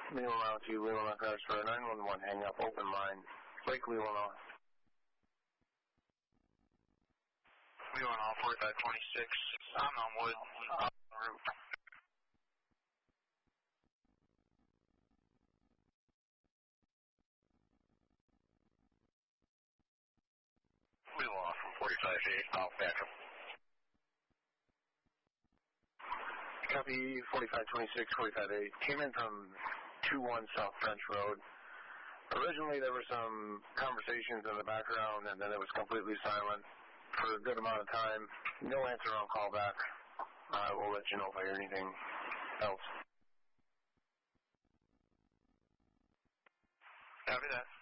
Leland Mile 2, Leland Cars for 911, hang up, open line. Lake Leland Mile. Leland Mile 4526, I'm on Wood, on the route. Leland Mile from 45-8, I'll back up. Copy 4526, 45-8. Came in from 21 South French Road. Originally there were some conversations in the background and then it was completely silent for a good amount of time. No answer on callback. I will let you know if I hear anything else. Copy that.